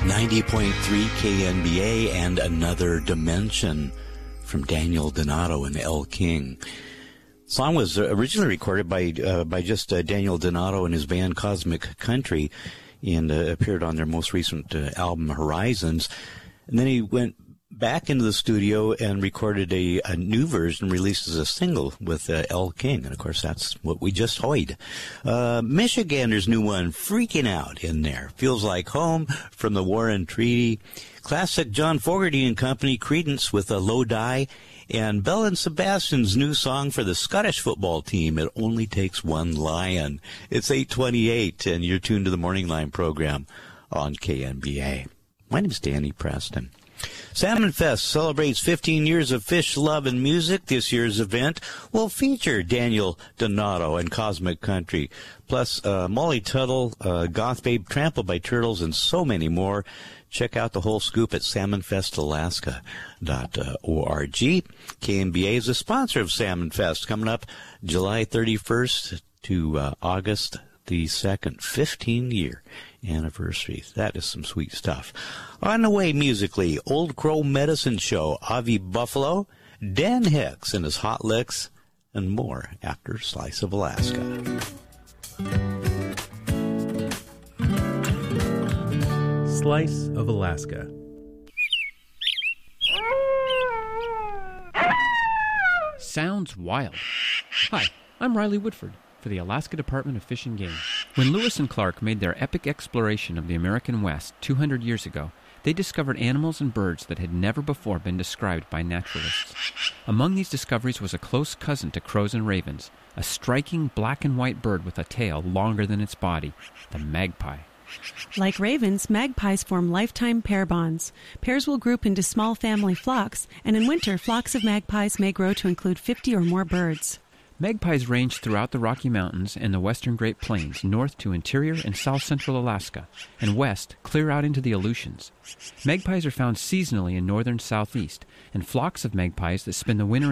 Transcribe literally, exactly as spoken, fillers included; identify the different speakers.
Speaker 1: ninety point three K N B A and Another Dimension from Daniel Donato and Elle King. The song was originally recorded by uh, by just uh, Daniel Donato and his band Cosmic Country, and uh, appeared on their most recent uh, album Horizons. And then he went back into the studio and recorded a, a new version, released as a single with uh, Elle King. And, of course, that's what we just heard. Uh, Michigander's new one, Freaking Out, in there. Feels Like Home from the Warren Treaty. Classic John Fogerty and Company, Creedence with a Low Die. And Belle and Sebastian's new song for the Scottish football team, It Only Takes One Lion. It's eight twenty-eight, and you're tuned to the Morning Line program on K N B A. My name's Danny Preston. Salmon Fest celebrates fifteen years of fish love and music. This year's event will feature Daniel Donato and Cosmic Country, plus uh, Molly Tuttle, uh, Goth Babe, Trampled by Turtles, and so many more. Check out the whole scoop at salmon fest alaska dot org. K N B A is a sponsor of Salmon Fest, coming up July thirty-first to uh, August the second, fifteen-year anniversary. That is some sweet stuff. On the way musically, Old Crow Medicine Show, Avi Buffalo, Dan Hicks and his Hot Licks, and more after Slice of Alaska.
Speaker 2: Slice of Alaska.
Speaker 3: Sounds wild. Hi, I'm Riley Woodford for the Alaska Department of Fish and Game. When Lewis and Clark made their epic exploration of the American West two hundred years ago, they discovered animals and birds that had never before been described by naturalists. Among these discoveries was a close cousin to crows and ravens, a striking black and white bird with a tail longer than its body, the magpie.
Speaker 4: Like ravens, magpies form lifetime pair bonds. Pairs will group into small family flocks, and in winter, flocks of magpies may grow to include fifty or more birds.
Speaker 3: Magpies range throughout the Rocky Mountains and the western Great Plains, north to interior and south-central Alaska, and west clear out into the Aleutians. Magpies are found seasonally in northern southeast, and flocks of magpies that spend the winter